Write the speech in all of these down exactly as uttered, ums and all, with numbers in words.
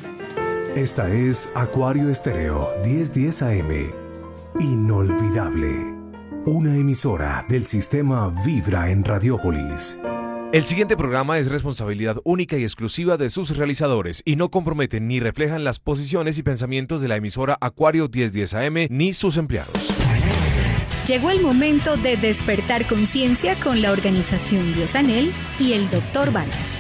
Esta es Acuario Estéreo diez diez A M. Inolvidable. Una emisora del sistema Vibra en Radiópolis. El siguiente programa es responsabilidad única y exclusiva de sus realizadores y no comprometen ni reflejan las posiciones y pensamientos de la emisora Acuario diez diez A M ni sus empleados. Llegó el momento de despertar conciencia con la organización Biosanel y el doctor Vargas.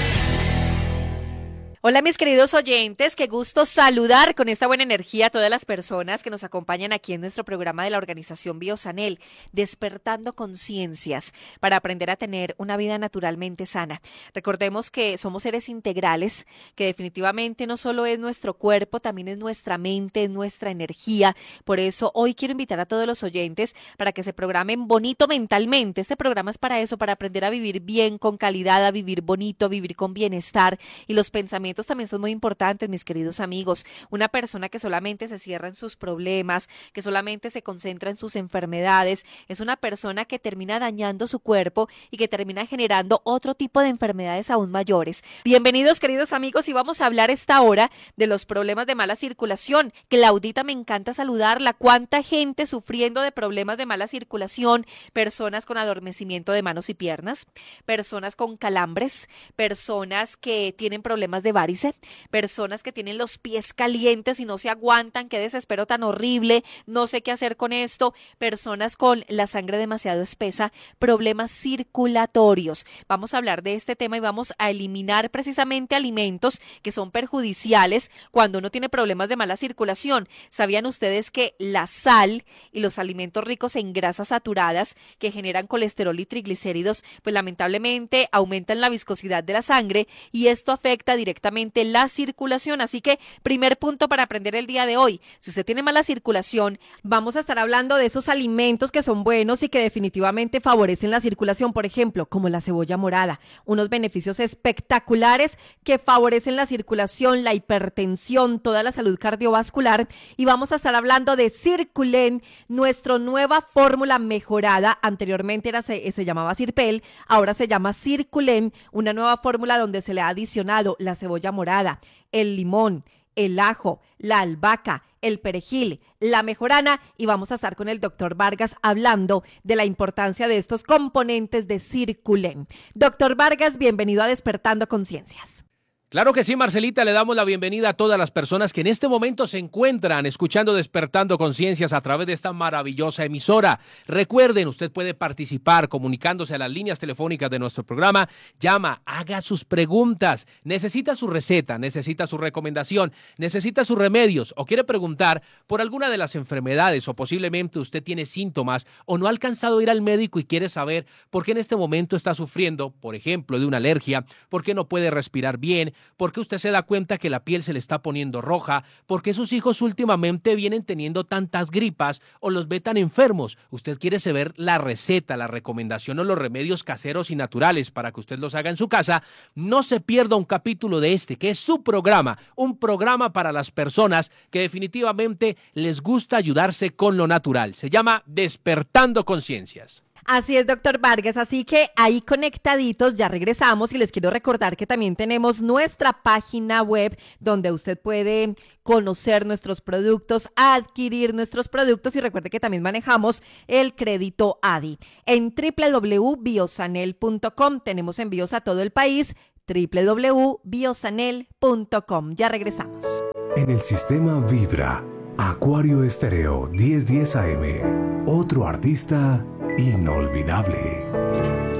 Hola mis queridos oyentes, qué gusto saludar con esta buena energía a todas las personas que nos acompañan aquí en nuestro programa de la organización Biosanel, despertando conciencias para aprender a tener una vida naturalmente sana. Recordemos que somos seres integrales, que definitivamente no solo es nuestro cuerpo, también es nuestra mente, es nuestra energía. Por eso hoy quiero invitar a todos los oyentes para que se programen bonito mentalmente. Este programa es para eso, para aprender a vivir bien, con calidad, a vivir bonito, a vivir con bienestar, y los pensamientos también son muy importantes, mis queridos amigos. Una persona que solamente se cierra en sus problemas, que solamente se concentra en sus enfermedades, es una persona que termina dañando su cuerpo y que termina generando otro tipo de enfermedades aún mayores. Bienvenidos, queridos amigos, y vamos a hablar esta hora de los problemas de mala circulación. Claudita, me encanta saludarla. ¿Cuánta gente sufriendo de problemas de mala circulación? Personas con adormecimiento de manos y piernas, personas con calambres, personas que tienen problemas de varices, personas que tienen los pies calientes y no se aguantan, qué desespero tan horrible, no sé qué hacer con esto, personas con la sangre demasiado espesa, problemas circulatorios. Vamos a hablar de este tema y vamos a eliminar precisamente alimentos que son perjudiciales cuando uno tiene problemas de mala circulación. ¿Sabían ustedes que la sal y los alimentos ricos en grasas saturadas que generan colesterol y triglicéridos, pues lamentablemente aumentan la viscosidad de la sangre y esto afecta directamente la circulación? Así que primer punto para aprender el día de hoy: si usted tiene mala circulación, vamos a estar hablando de esos alimentos que son buenos y que definitivamente favorecen la circulación, por ejemplo, como la cebolla morada, unos beneficios espectaculares que favorecen la circulación, la hipertensión, toda la salud cardiovascular. Y vamos a estar hablando de Circulen, nuestra nueva fórmula mejorada. Anteriormente era, se, se llamaba Cirpel, ahora se llama Circulen, una nueva fórmula donde se le ha adicionado la cebolla morada, el limón, el ajo, la albahaca, el perejil, la mejorana, y vamos a estar con el doctor Vargas hablando de la importancia de estos componentes de Circulen. Doctor Vargas, bienvenido a Despertando Conciencias. Claro que sí, Marcelita, le damos la bienvenida a todas las personas que en este momento se encuentran escuchando Despertando Conciencias a través de esta maravillosa emisora. Recuerden, usted puede participar comunicándose a las líneas telefónicas de nuestro programa. Llama, haga sus preguntas, necesita su receta, necesita su recomendación, necesita sus remedios o quiere preguntar por alguna de las enfermedades o posiblemente usted tiene síntomas o no ha alcanzado a ir al médico y quiere saber por qué en este momento está sufriendo, por ejemplo, de una alergia, por qué no puede respirar bien, ¿por qué usted se da cuenta que la piel se le está poniendo roja? ¿Por qué sus hijos últimamente vienen teniendo tantas gripas o los ve tan enfermos? Usted quiere saber la receta, la recomendación o los remedios caseros y naturales para que usted los haga en su casa. No se pierda un capítulo de este, que es su programa, un programa para las personas que definitivamente les gusta ayudarse con lo natural. Se llama Despertando Conciencias. Así es, doctor Vargas, así que ahí conectaditos, ya regresamos y les quiero recordar que también tenemos nuestra página web donde usted puede conocer nuestros productos, adquirir nuestros productos y recuerde que también manejamos el crédito A D I. En doble u doble u doble u punto biosanel punto com tenemos envíos a todo el país, doble u doble u doble u punto biosanel punto com. Ya regresamos. En el sistema Vibra, Acuario Estéreo diez diez A M. Otro artista inolvidable.